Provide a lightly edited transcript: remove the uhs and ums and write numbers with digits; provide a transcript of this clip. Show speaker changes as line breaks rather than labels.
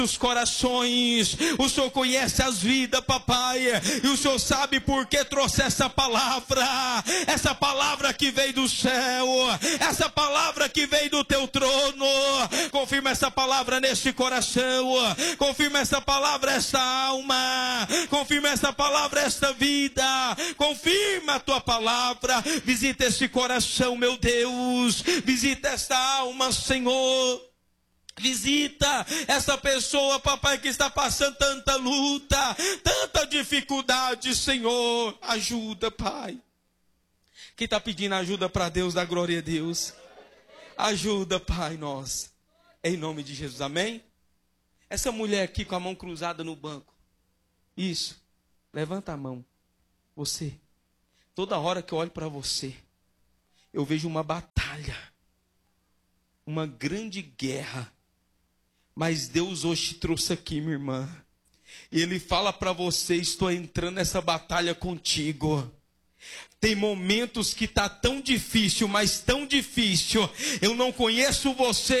os corações, o Senhor conhece as vidas, papai, e o Senhor sabe por que trouxe essa palavra que veio do céu, essa palavra que veio do teu trono. Confirma essa palavra neste coração, confirma essa palavra, esta alma, confirma essa palavra, esta vida, confirma a tua palavra. Visita este coração, meu Deus, visita esta alma, Senhor. Visita essa pessoa, papai, que está passando tanta luta, tanta dificuldade, Senhor. Ajuda, Pai. Quem está pedindo ajuda para Deus, dá glória a Deus. Ajuda, Pai, nós. Em nome de Jesus, amém? Essa mulher aqui com a mão cruzada no banco. Isso. Levanta a mão. Você. Toda hora que eu olho para você, eu vejo uma batalha. Uma grande guerra. Mas Deus hoje te trouxe aqui, minha irmã. E Ele fala para você, estou entrando nessa batalha contigo. Tem momentos que está tão difícil, mas tão difícil. Eu não conheço você.